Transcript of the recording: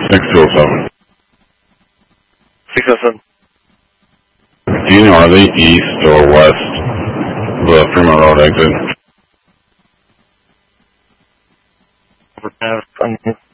607. 607. Do you know, are they east or west the Fremont Road exit? Overpass.